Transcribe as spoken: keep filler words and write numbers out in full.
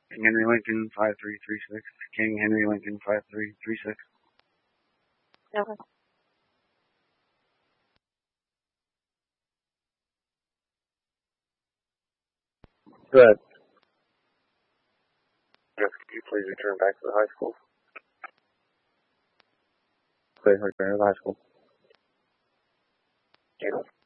Henry Lincoln five three three six. King Henry Lincoln five three three six. Okay. Good. Yes, could you please return back to the high school? Please return to the high school. Yes.